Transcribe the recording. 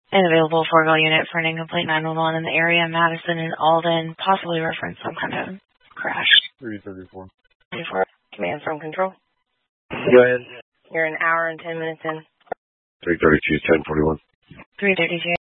An available Forville unit for an incomplete 911 in the area, Madison and Alden, possibly reference some kind of crash. 334. 34. Command from control. Go ahead. You're an hour and 10 minutes in. 332, 1041. 332.